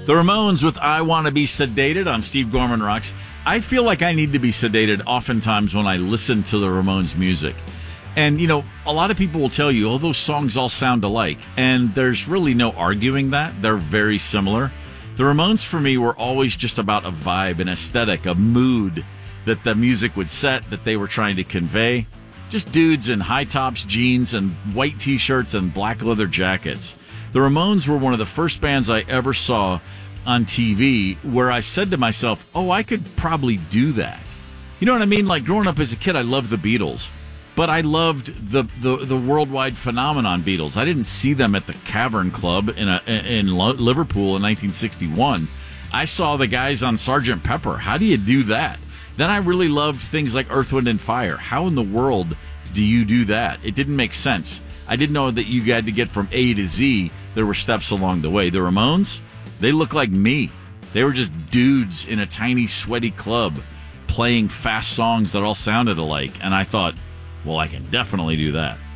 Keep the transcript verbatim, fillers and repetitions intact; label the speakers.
Speaker 1: The Ramones with I Want to Be Sedated on Steve Gorman Rocks. I feel like I need to be sedated oftentimes when I listen to the Ramones music. And, you know, a lot of people will tell you, oh, those songs all sound alike. And there's really no arguing that. They're very similar. The Ramones, for me, were always just about a vibe, an aesthetic, a mood that the music would set, that they were trying to convey. Just dudes in high tops, jeans, and white T-shirts and black leather jackets. The Ramones were one of the first bands I ever saw on T V where I said to myself, oh, I could probably do that. You know what I mean? Like, growing up as a kid, I loved the Beatles, but I loved the, the, the worldwide phenomenon Beatles. I didn't see them at the Cavern Club in, a, in Liverpool in nineteen sixty-one. I saw the guys on Sergeant Pepper. How do you do that? Then I really loved things like Earth, Wind, and Fire. How in the world do you do that? It didn't make sense. I didn't know that you had to get from A to Z. There were steps along the way. The Ramones, they look like me. They were just dudes in a tiny, sweaty club playing fast songs that all sounded alike. And I thought, well, I can definitely do that.